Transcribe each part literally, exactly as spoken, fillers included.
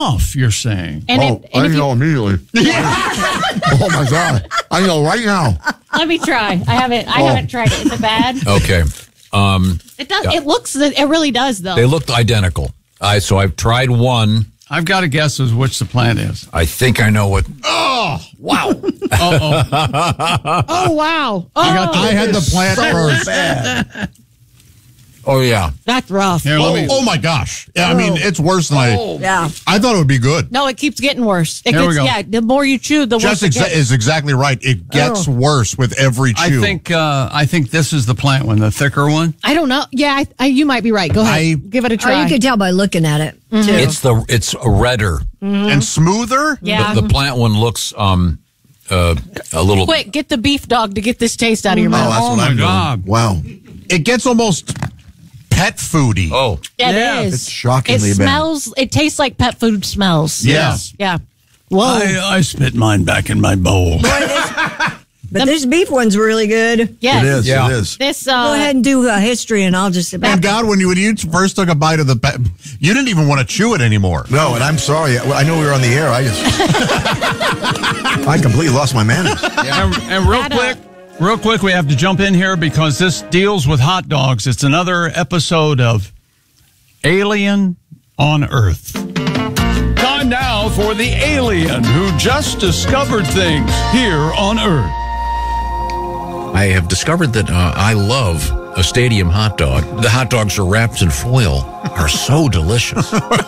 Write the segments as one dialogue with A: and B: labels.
A: off, you're saying.
B: And
C: oh,
B: it, and
C: I
B: if
C: know
B: you,
C: immediately. Oh, my God. I know right now.
B: let me try. I haven't. I
C: Oh.
B: haven't tried it. Is it bad?
D: Okay. Um,
B: It does.
D: Yeah.
B: It looks. It really does, though.
D: they looked identical. I so I've tried one.
A: I've got to guess as which the plant is.
D: I think I know what.
A: Oh,
D: Wow.
A: uh-oh.
B: oh wow! Oh,
A: I got the-
E: I had the plant first.
C: Bad.
D: Oh yeah.
B: that's rough.
A: Here, let
E: Oh,
A: me.
E: oh my gosh! Yeah, I mean it's worse than I.
F: Yeah.
E: I thought it would be good.
B: No, it keeps getting worse. It
A: Here we
B: gets,
A: go.
B: Yeah, the more you chew, the worse
E: Jess
B: it
E: exa-
B: gets.
E: is exactly right. It gets
F: Oh.
E: worse with every chew.
A: I think uh, I think this is the plant one, the thicker one.
B: I don't know. Yeah, I, I, you might be right. Go ahead.
E: I-
B: Give it a
F: Oh,
B: try.
F: you can tell by looking at it, too.
D: It's the it's redder.
E: and smoother.
B: yeah.
D: The, the plant one looks um uh, a little.
B: Quick, get the beef dog to get this taste out of your
C: Oh,
B: mouth.
C: that's
A: Oh,
C: what
A: my
C: I'm
A: God.
C: doing. Wow.
E: It gets almost pet foody.
D: Oh.
B: It
A: Yeah,
B: is.
C: it's shockingly
B: It
C: bad.
B: smells. It tastes like pet food smells.
E: Yes.
B: Yeah. Whoa.
A: I, I spit mine back in my bowl.
F: But this beef one's really good.
B: yes.
C: It is.
D: Yeah.
C: It is.
B: This.
F: Go
B: Uh,
F: ahead and do a history, and I'll just.
E: And God, when you when you first took a bite of the pet, you didn't even want to chew it anymore.
C: No, and I'm sorry. I I know we were on the air. I just. I completely lost my manners.
A: And, and real
B: That, uh,
A: quick, real quick, we have to jump in here because this deals with hot dogs. It's another episode of Alien on Earth. Time now for the alien who just discovered things here on Earth.
D: I have discovered that uh, I love a stadium hot dog. The hot dogs are wrapped in foil. Are so delicious.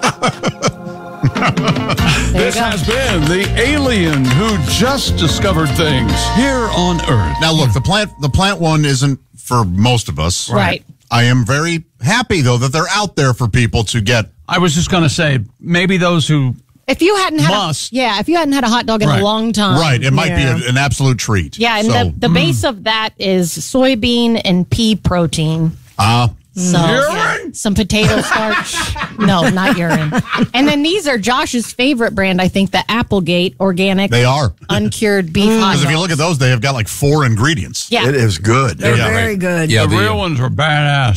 A: This has been the alien who just discovered things here on Earth.
E: Now look, the plant the plant one isn't for most of us.
B: Right.
E: I am very happy though that they're out there for people to get.
A: I was just going to say, maybe those who
B: if you hadn't had,
A: Must.
B: A, yeah, if you hadn't had a hot dog in
A: Right.
B: a long time,
E: Right, it might
F: yeah.
E: be a, an absolute treat.
B: Yeah, and
E: So,
B: the, the base of that is soybean and pea protein.
E: uh,
B: So, yeah, some potato starch. No, not urine. And then these are Josh's favorite brand, I think, the Applegate organic,
E: they are.
B: uncured beef hot
E: Because if you
B: dogs.
E: look at those, they have got like four ingredients.
B: Yeah.
C: It is good.
F: They're
E: Yeah,
F: very
E: right.
F: good.
D: Yeah,
A: the
D: the,
A: real ones are badass.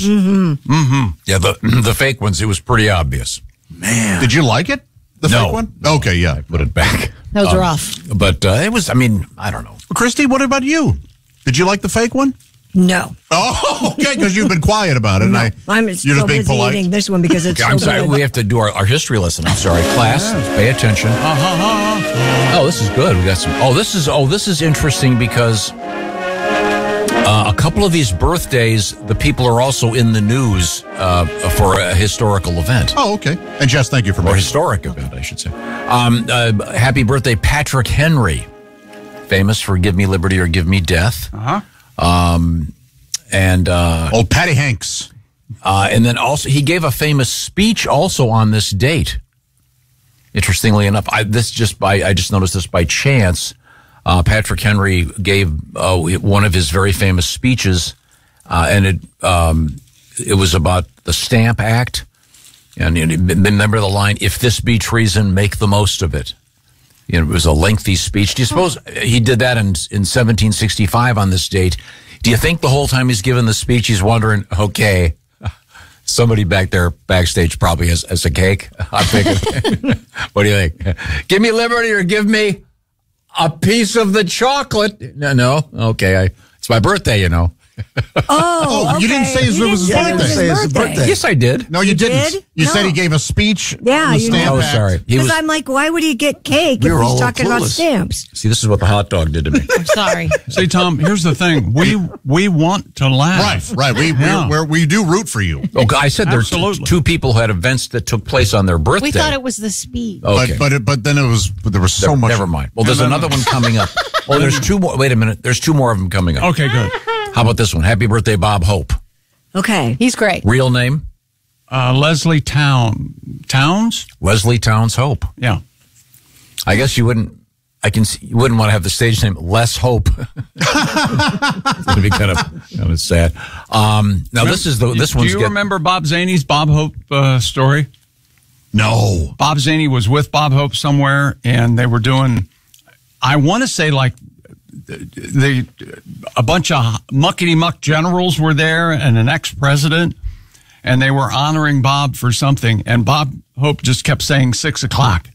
D: yeah, the the fake ones. It was pretty obvious.
C: Man.
E: Did you like it? The
D: No.
E: fake one? Okay, yeah.
D: Put it back.
B: Those
D: Um,
B: are rough.
D: But uh, it was. I mean, I don't know.
E: Christy, what about you? Did you like the fake one?
F: No.
E: Oh, okay, because you've been quiet about it. And I,
F: I'm
E: you're
F: still
E: just being
F: busy
E: polite.
F: eating this one because it's
D: I'm
F: so
D: sorry.
F: good.
D: We have to do our, our history lesson. I'm sorry, class. Pay attention. Oh, this is good. We got some. Oh, this is. Oh, this is interesting because uh, a couple of these birthdays, the people are also in the news uh, for a historical event.
E: Oh, okay. And Jess, thank you for
D: Or
E: mentioning.
D: historic event, I should say. Um, uh, happy birthday, Patrick Henry, famous for "Give Me Liberty or Give Me Death."
A: Uh-huh.
D: Um, and uh,
E: Old Patty Hanks.
D: uh, and then also he gave a famous speech also on this date. Interestingly enough, I this just by I just noticed this by chance. Uh, Patrick Henry gave uh, one of his very famous speeches, uh, and it um, it was about the Stamp Act. And you know, remember the line, "If this be treason, make the most of it." You know, it was a lengthy speech. Do you suppose he did that in in seventeen sixty-five on this date? Do you think the whole time he's giving the speech, he's wondering, okay, somebody back there backstage probably has, has a cake? I'm thinking, what do you think? Give me liberty or give me a piece of the chocolate? No, no. Okay, I, it's my birthday, you know.
F: Oh,
E: Oh, you didn't
F: okay.
E: say his-
F: You
E: it was his
F: didn't
E: birthday.
F: say
C: Say it's his birthday.
D: Yes, I did.
E: No, you, didn't.
F: did?
E: You
F: No.
E: said he gave a speech.
F: Yeah,
E: on the
F: you
E: Stamp
D: Oh,
E: Act.
D: sorry. He
F: Because
D: was.
F: I'm like, why would he get cake
C: We
F: if
C: were
F: he's
C: all
F: talking about
C: clueless.
F: stamps?
D: See, this is what the hot dog did to me.
B: I'm sorry.
A: See, Tom, here's the thing. We we want to laugh.
E: Right, right. We
A: Yeah.
E: we're, we're, we do root for you.
D: Oh, I said there
A: Absolutely.
D: are two people who had events that took place on their birthday.
B: We thought it was the speed.
D: Okay.
E: But but it, but then it was but there was so
D: Never-
E: much.
D: Never mind. Well, there's another one coming up. Oh, there's two more. Wait a minute. There's two more of them coming up.
A: Okay, good.
D: How about this one? Happy birthday, Bob Hope.
F: Okay.
B: He's great.
D: Real name?
A: Uh, Leslie Town Towns.
D: Leslie Towns Hope.
A: Yeah.
D: I guess you wouldn't. I can. See, you wouldn't want to have the stage name Les Hope. It'd be kind of kind of sad. Um, now this is the this
A: Do
D: one's.
A: you
D: get,
A: remember Bob Zaney's Bob Hope uh, story?
E: No.
A: Bob Zaney was with Bob Hope somewhere, and they were doing, I want to say, like, the a bunch of muckety muck generals were there, and an ex president, and they were honoring Bob for something. And Bob Hope just kept saying six o'clock.